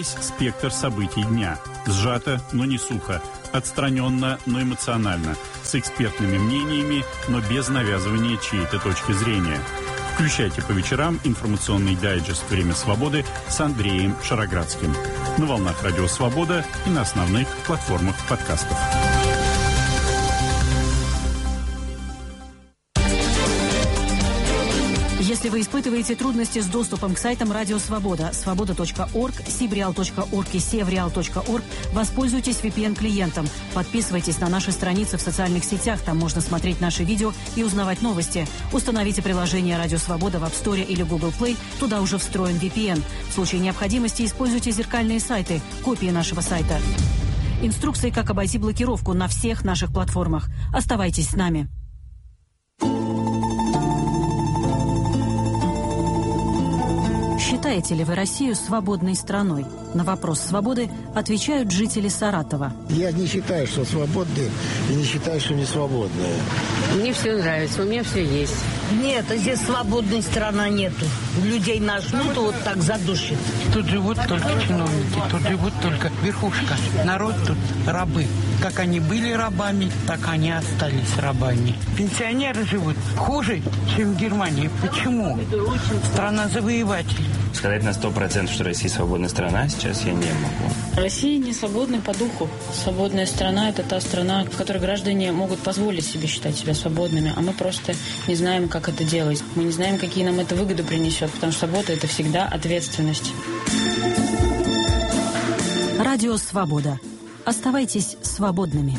Весь спектр событий дня. Сжато, но не сухо. Отстраненно, но эмоционально. С экспертными мнениями, но без навязывания чьей-то точки зрения. Включайте по вечерам информационный дайджест «Время свободы» с Андреем Шароградским. На волнах Радио Свобода и на основных платформах подкастов. Если вы испытываете трудности с доступом к сайтам Радио Свобода, свобода.орг, sibreal.org и sevreal.org, воспользуйтесь VPN-клиентом. Подписывайтесь на наши страницы в социальных сетях, там можно смотреть наши видео и узнавать новости. Установите приложение Радио Свобода в App Store или Google Play, туда уже встроен VPN. В случае необходимости используйте зеркальные сайты, копии нашего сайта. Инструкции, как обойти блокировку на всех наших платформах. Оставайтесь с нами. Считаете ли вы Россию свободной страной? На вопрос свободы отвечают жители Саратова. Я не считаю, что свободные, и не считаю, что не свободные. Мне все нравится, у меня все есть. Нет, здесь свободной страны нету. Людей нажмут, вот так задушит. Тут живут только чиновники, тут живут только верхушка. Народ тут рабы. Как они были рабами, так они остались рабами. Пенсионеры живут хуже, чем в Германии. Почему? Страна завоевателей. Сказать на 100%, что Россия свободная страна, сейчас я не могу. Россия не свободна по духу. Свободная страна – это та страна, в которой граждане могут позволить себе считать себя свободными, а мы просто не знаем, как это делать. Мы не знаем, какие нам это выгоды принесет, потому что свобода – это всегда ответственность. Радио Свобода. Оставайтесь свободными.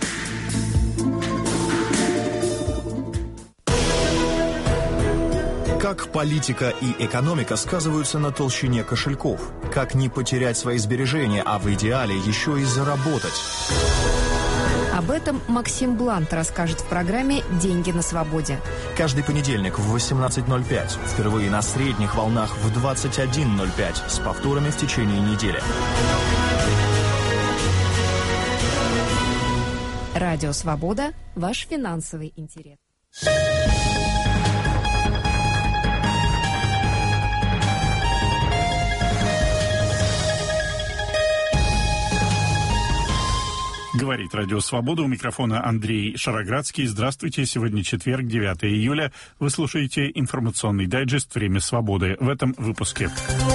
Как политика и экономика сказываются на толщине кошельков? Как не потерять свои сбережения, а в идеале еще и заработать? Об этом Максим Блант расскажет в программе «Деньги на свободе». Каждый понедельник в 18:05. Впервые на средних волнах в 21:05. С повторами в течение недели. Радио Свобода. Ваш финансовый интерес. Говорит Радио Свобода. У микрофона Андрей Шароградский. Здравствуйте. Сегодня четверг, 9 июля. Вы слушаете информационный дайджест «Время свободы». В этом выпуске.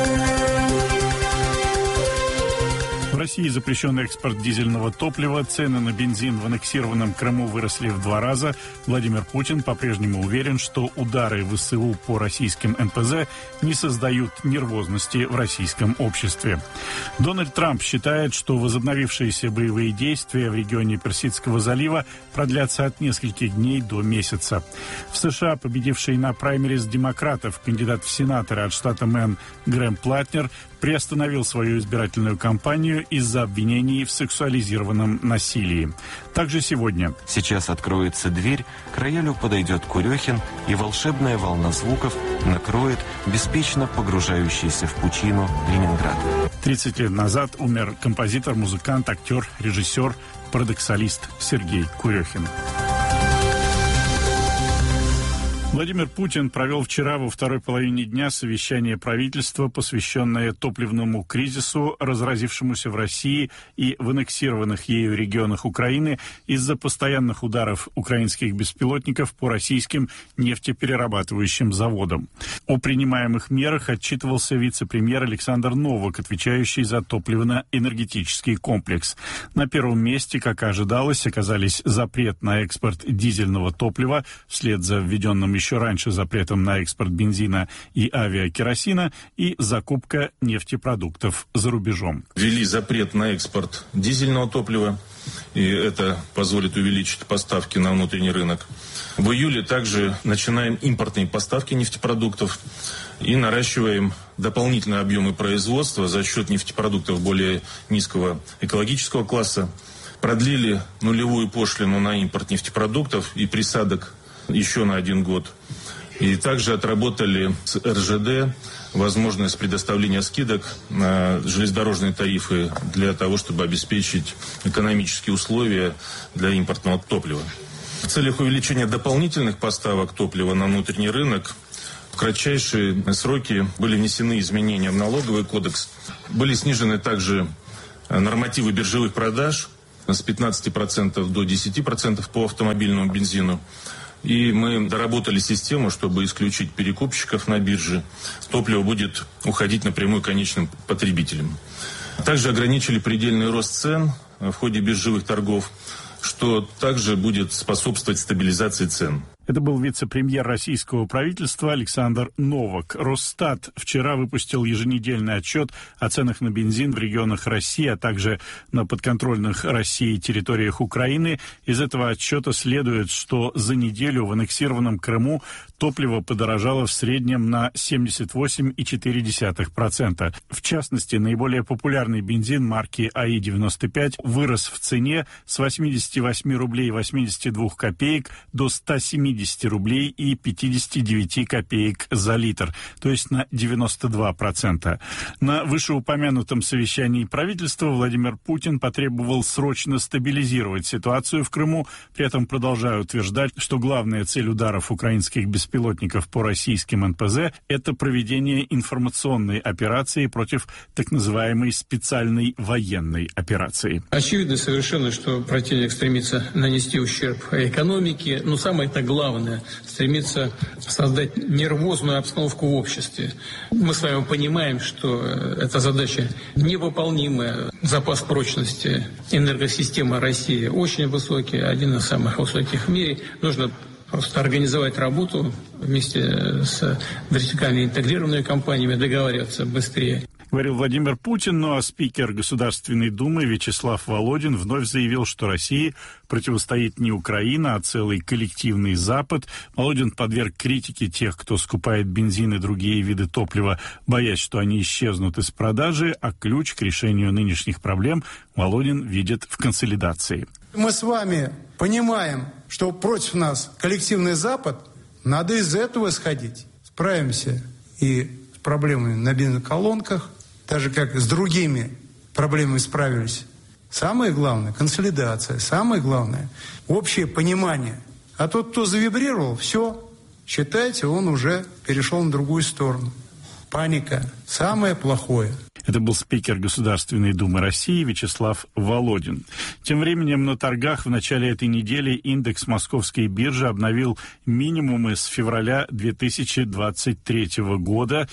В России запрещен экспорт дизельного топлива, цены на бензин в аннексированном Крыму выросли в 2 раза. Владимир Путин по-прежнему уверен, что удары ВСУ по российским НПЗ не создают нервозности в российском обществе. Дональд Трамп считает, что возобновившиеся боевые действия в регионе Персидского залива продлятся от нескольких дней до месяца. В США победивший на праймериз демократов кандидат в сенаторы от штата Мэн Грэм Платнер приостановил свою избирательную кампанию из-за обвинений в сексуализированном насилии. Также сегодня. Сейчас откроется дверь, к роялю подойдет Курехин, и волшебная волна звуков накроет беспечно погружающийся в пучину Ленинград. 30 лет назад умер композитор, музыкант, актер, режиссер, парадоксалист Сергей Курехин. Владимир Путин провел вчера во второй половине дня совещание правительства, посвященное топливному кризису, разразившемуся в России и в аннексированных ею регионах Украины из-за постоянных ударов украинских беспилотников по российским нефтеперерабатывающим заводам. О принимаемых мерах отчитывался вице-премьер Александр Новак, отвечающий за топливно-энергетический комплекс. На первом месте, как и ожидалось, оказались запрет на экспорт дизельного топлива вслед за введенным еще раньше запретом на экспорт бензина и авиакеросина и закупка нефтепродуктов за рубежом. Ввели запрет на экспорт дизельного топлива, и это позволит увеличить поставки на внутренний рынок. В июле также начинаем импортные поставки нефтепродуктов и наращиваем дополнительные объемы производства за счет нефтепродуктов более низкого экологического класса. Продлили нулевую пошлину на импорт нефтепродуктов и присадок еще на 1 год. И также отработали с РЖД возможность предоставления скидок на железнодорожные тарифы для того, чтобы обеспечить экономические условия для импортного топлива. В целях увеличения дополнительных поставок топлива на внутренний рынок кратчайшие сроки были внесены изменения в налоговый кодекс. Были снижены также нормативы биржевых продаж с 15% до 10% по автомобильному бензину. И мы доработали систему, чтобы исключить перекупщиков на бирже. Топливо будет уходить напрямую конечным потребителям. Также ограничили предельный рост цен в ходе биржевых торгов, что также будет способствовать стабилизации цен. Это был вице-премьер российского правительства Александр Новак. Росстат вчера выпустил еженедельный отчет о ценах на бензин в регионах России, а также на подконтрольных России территориях Украины. Из этого отчета следует, что за неделю в аннексированном Крыму топливо подорожало в среднем на 78,4%. В частности, наиболее популярный бензин марки АИ-95 вырос в цене с 88 рублей 82 копеек до 170 рублей и 59 копеек за литр, то есть на 92%. На вышеупомянутом совещании правительства Владимир Путин потребовал срочно стабилизировать ситуацию в Крыму, при этом продолжая утверждать, что главная цель ударов украинских беспилотников по российским НПЗ – это проведение информационной операции против так называемой специальной военной операции. Очевидно совершенно, что противник стремится нанести ущерб экономике, но самое-то главное стремится создать нервозную обстановку в обществе. Мы с вами понимаем, что эта задача невыполнимая. Запас прочности энергосистемы России очень высокий, один из самых высоких в мире. Нужно просто организовать работу вместе с вертикально интегрированными компаниями, договариваться быстрее. Говорил Владимир Путин, ну а спикер Государственной Думы Вячеслав Володин вновь заявил, что России противостоит не Украина, а целый коллективный Запад. Володин подверг критике тех, кто скупает бензин и другие виды топлива, боясь, что они исчезнут из продажи, а ключ к решению нынешних проблем Володин видит в консолидации. Мы с вами понимаем, что против нас коллективный Запад, надо из этого исходить. Справимся и с проблемами на бензоколонках, даже как с другими проблемами справились. Самое главное – консолидация. Самое главное – общее понимание. А тот, кто завибрировал, все, считайте, он уже перешел на другую сторону. Паника – самое плохое. Это был спикер Государственной Думы России Вячеслав Володин. Тем временем на торгах в начале этой недели индекс Московской биржи обновил минимумы с февраля 2023 года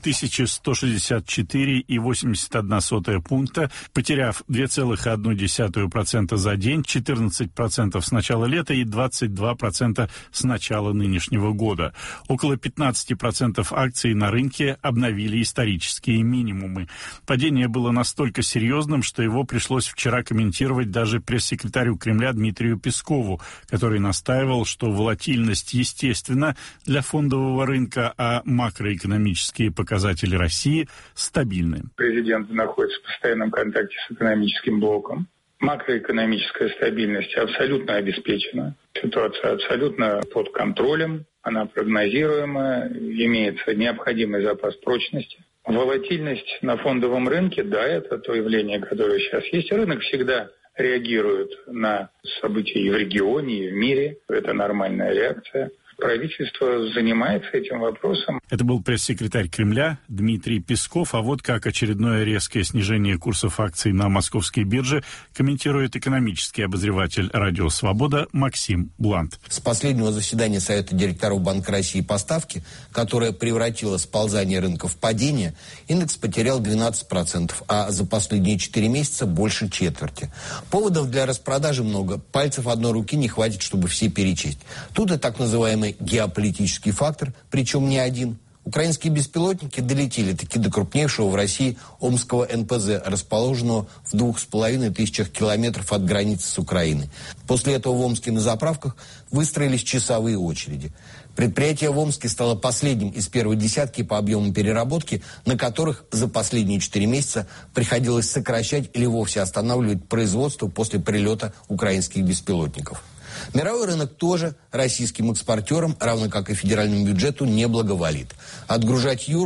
2164,81 пункта, потеряв 2,1% за день, 14% с начала лета и 22% с начала нынешнего года. Около 15% акций на рынке обновили исторические минимумы. Падение было настолько серьезным, что его пришлось вчера комментировать даже пресс-секретарю Кремля Дмитрию Пескову, который настаивал, что волатильность естественна для фондового рынка, а макроэкономические показатели России стабильны. Президент находится в постоянном контакте с экономическим блоком. Макроэкономическая стабильность абсолютно обеспечена. Ситуация абсолютно под контролем, она прогнозируема, имеется необходимый запас прочности. Волатильность на фондовом рынке, да, это то явление, которое сейчас есть. Рынок всегда реагирует на события и в регионе, и в мире. Это нормальная реакция. Правительство занимается этим вопросом. Это был пресс-секретарь Кремля Дмитрий Песков. А вот как очередное резкое снижение курсов акций на московской бирже комментирует экономический обозреватель «Радио Свобода» Максим Блант. С последнего заседания Совета директоров Банка России по ставке, которое превратило сползание рынка в падение, индекс потерял 12%, а за последние 4 месяца больше четверти. Поводов для распродажи много. Пальцев одной руки не хватит, чтобы все перечесть. Тут и так называемый геополитический фактор, причем не один. Украинские беспилотники долетели таки до крупнейшего в России Омского НПЗ, расположенного в 2500 километров от границы с Украиной. После этого в Омске на заправках выстроились часовые очереди. Предприятие в Омске стало последним из первой десятки по объему переработки, на которых за последние 4 месяца приходилось сокращать или вовсе останавливать производство после прилета украинских беспилотников. Мировой рынок тоже российским экспортерам, равно как и федеральному бюджету, не благоволит. Отгружать Юрлс,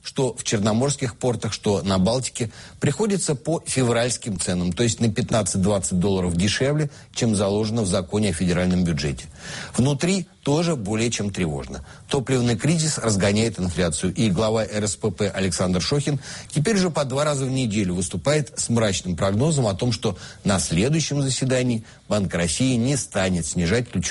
что в черноморских портах, что на Балтике, приходится по февральским ценам, то есть на 15-20 долларов дешевле, чем заложено в законе о федеральном бюджете. Внутри тоже более чем тревожно. Топливный кризис разгоняет инфляцию, и глава РСПП Александр Шохин теперь уже по 2 раза в неделю выступает с мрачным прогнозом о том, что на следующем заседании Банк России не станет снижать ключевую